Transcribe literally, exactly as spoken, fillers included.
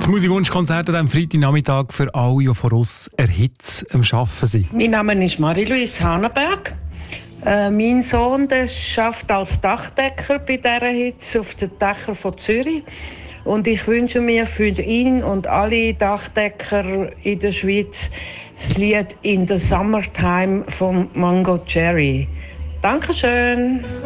Musikwunschkonzert an diesem Freitagnachmittag für alle, die vor uns erhitzt am Arbeiten sind. Mein Name ist Marie-Louise Hanenberg. Äh, mein Sohn der arbeitet als Dachdecker bei dieser Hitze auf den Dächern von Zürich. Und ich wünsche mir für ihn und alle Dachdecker in der Schweiz das Lied «In the Summertime» von Mango Cherry. Dankeschön.